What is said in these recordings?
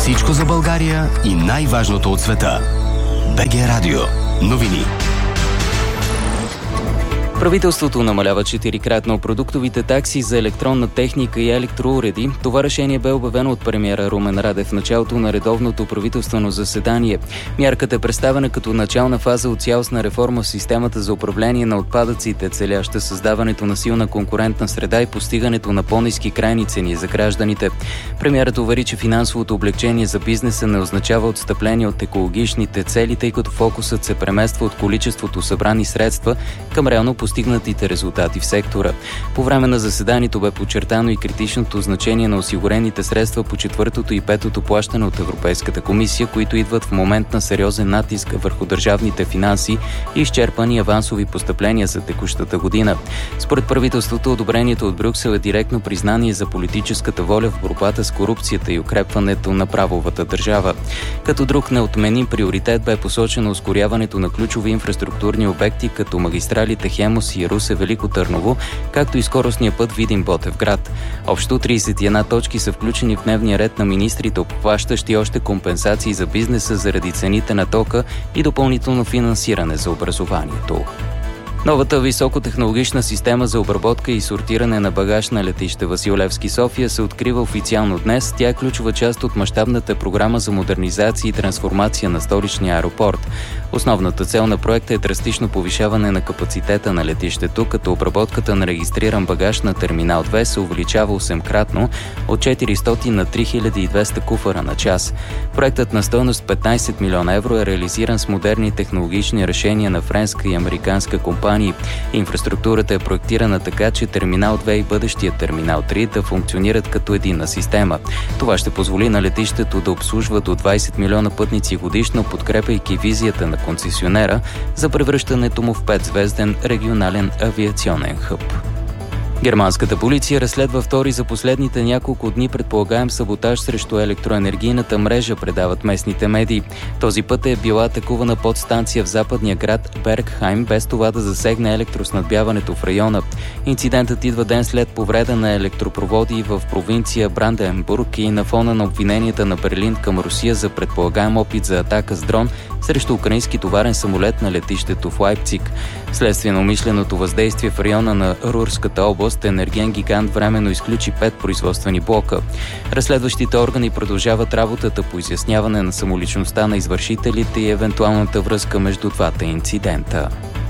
Всичко за България и най-важното от света. БГ Радио. Новини. Правителството намалява 4-кратно продуктовите такси за електронна техника и електроуреди. Това решение бе обявено от премиера Румен Радев в началото на редовното правителствено заседание. Мярката е представена като начална фаза от цялостна реформа в системата за управление на отпадъците, целяща създаването на силна конкурентна среда и постигането на по-ниски крайни цени за гражданите. Премиерът увери, че финансовото облекчение за бизнеса не означава отстъпление от екологичните цели, тъй като фокусът се премества от количеството събрани средства към реално постигнатите резултати в сектора. По време на заседанието бе подчертано и критичното значение на осигурените средства по четвъртото и петото плащане от Европейската комисия, които идват в момент на сериозен натиск върху държавните финанси и изчерпани авансови постъпления за текущата година. Според правителството, одобрението от Брюксел е директно признание за политическата воля в борбата с корупцията и укрепването на правовата държава. Като друг неотменим приоритет бе посочено ускоряването на ключови инфраструктурни обекти, като магистралите Хемус и Русе Велико Търново, както и скоростния път Видин Ботевград. Общо 31 точки са включени в дневния ред на министрите, обхващащи още компенсации за бизнеса заради цените на тока и допълнително финансиране за образованието. Новата високотехнологична система за обработка и сортиране на багаж на летище Васил Левски София се открива официално днес. Тя е ключова част от мащабната програма за модернизация и трансформация на столичния аеропорт. Основната цел на проекта е драстично повишаване на капацитета на летището, като обработката на регистриран багаж на терминал 2 се увеличава 8-кратно от 400 на 3200 куфара на час. Проектът на стойност 15 милиона евро е реализиран с модерни технологични решения на френска и американска компания. Инфраструктурата е проектирана така, че терминал 2 и бъдещия терминал 3 да функционират като единна система. Това ще позволи на летището да обслужва до 20 милиона пътници годишно, подкрепяйки визията на концесионера за превръщането му в 5-звезден регионален авиационен хъб. Германската полиция разследва втори за последните няколко дни предполагаем саботаж срещу електроенергийната мрежа, предават местните медии. Този път е била атакувана подстанция в западния град Бергхайм, без това да засегне електроснабдяването в района. Инцидентът идва ден след повреда на електропроводи в провинция Бранденбург и на фона на обвиненията на Берлин към Русия за предполагаем опит за атака с дрон срещу украински товарен самолет на летището в Лайпциг. Вследствие на умишленото въздействие в района на Рурската област, енерген гигант временно изключи 5 производствени блока. Разследващите органи продължават работата по изясняване на самоличността на извършителите и евентуалната връзка между двата инцидента.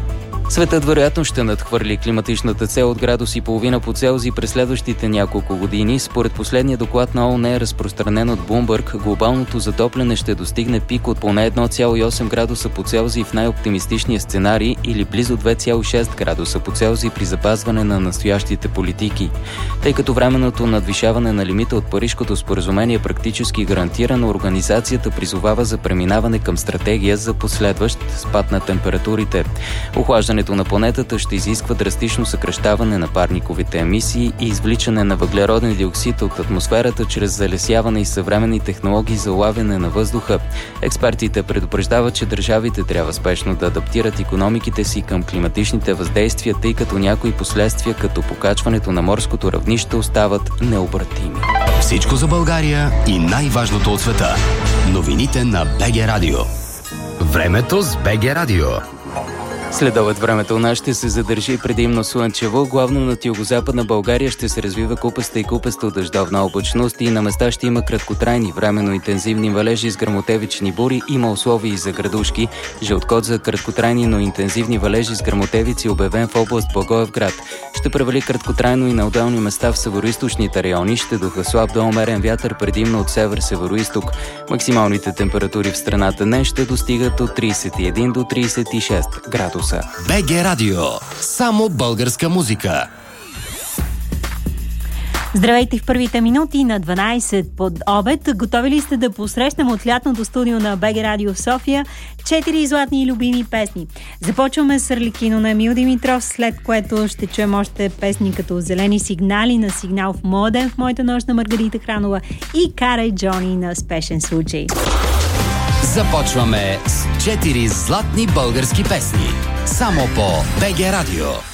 Светът вероятно ще надхвърли климатичната цел от 1,5 градуса по Целзий през следващите няколко години. Според последния доклад на ООН, разпространен от Bloomberg, глобалното затопляне ще достигне пик от поне 1,8 градуса по Целзий в най-оптимистичния сценарий или близо 2,6 градуса по Целзий при запазване на настоящите политики. Тъй като временното надвишаване на лимита от Парижкото споразумение е практически гарантирано, организацията призовава за преминаване към стратегия за последващ спад на температурите. Охлаждането на планетата ще изисква драстично съкращаване на парниковите емисии и извличане на въглероден диоксид от атмосферата чрез залесяване и съвременни технологии за улавяне на въздуха. Експертите предупреждават, че държавите трябва спешно да адаптират икономиките си към климатичните въздействия, тъй като някои последствия, като покачването на морското равнище, остават необратими. Всичко за България и най-важното от света. Новините на БГ Радио. Времето с БГ Радио. Следобед времето у нас ще се задържи предимно слънчево, главно над югозападна България ще се развива купаста и купесто дъждовна облачност и на места ще има краткотрайни временно интензивни валежи с гръмотевични бури, има условия и за градушки. Жълт код за краткотрайни, но интензивни валежи с гръмотевици обявен в област Благоевград. Ще превали краткотрайно и на отделни места в североизточните райони, ще духа слаб до умерен вятър предимно от север-североизток. Максималните температури в страната днес ще достигат от 31 до 36 градуса. БГ Радио. Само българска музика. Здравейте в първите минути на 12 под обед. Готови ли сте да посрещнем от лятното студио на БГ Радио в София 4 златни и любими песни? Започваме с Арлекино на Емил Димитров, след което ще чуем още песни като Зелени сигнали на Сигнал в моя ден в моята нощ на Маргарита Хранова и Карай Джони на Спешен случай. Започваме с 4 златни български песни. Само по БГ Радио.